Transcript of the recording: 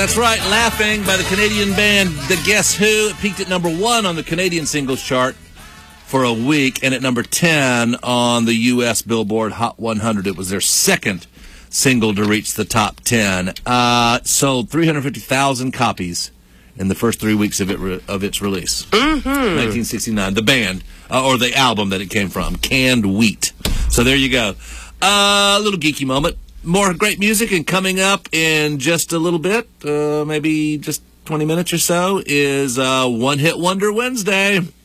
That's right, Laughing by the Canadian band The Guess Who. It peaked at number 1 on the Canadian singles chart for a week, and at number 10 on the U.S. Billboard Hot 100. It was their second single to reach the top 10. Sold 350,000 copies in the first 3 weeks of its release. 1969. The band, or the album that it came from, Canned Wheat. So there you go. A little geeky moment. More great music, and coming up in just a little bit, maybe just 20 minutes or so, is One Hit Wonder Wednesday.